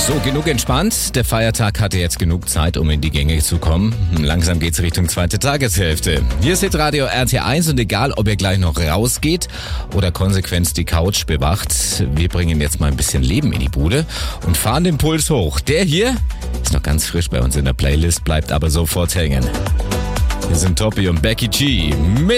So, genug entspannt. Der Feiertag hatte jetzt genug Zeit, um in die Gänge zu kommen. Langsam geht's Richtung zweite Tageshälfte. Hier ist Radio RT1 und egal, ob ihr gleich noch rausgeht oder konsequent die Couch bewacht, wir bringen jetzt mal ein bisschen Leben in die Bude und fahren den Puls hoch. Der hier ist noch ganz frisch bei uns in der Playlist, bleibt aber sofort hängen. Wir sind Topi und Becky G mit